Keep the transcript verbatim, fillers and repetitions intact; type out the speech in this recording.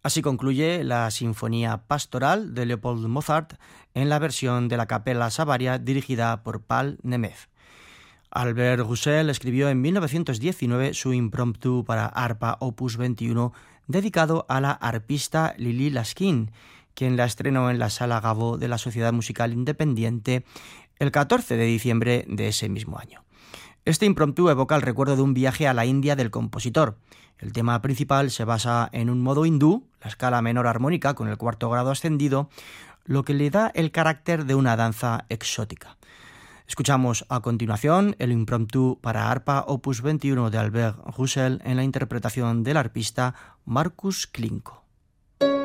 Así concluye la Sinfonía Pastoral de Leopold Mozart en la versión de la Capella Savaria dirigida por Paul Nemeth. Albert Roussel escribió en mil novecientos diecinueve su impromptu para arpa opus veintiuno dedicado a la arpista Lili Laskin, quien la estrenó en la Sala Gaveau de la Sociedad Musical Independiente el catorce de diciembre de ese mismo año. Este impromptu evoca el recuerdo de un viaje a la India del compositor. El tema principal se basa en un modo hindú, la escala menor armónica con el cuarto grado ascendido, lo que le da el carácter de una danza exótica. Escuchamos a continuación el impromptu para arpa opus veintiuno de Albert Roussel en la interpretación del arpista Markus Klinko.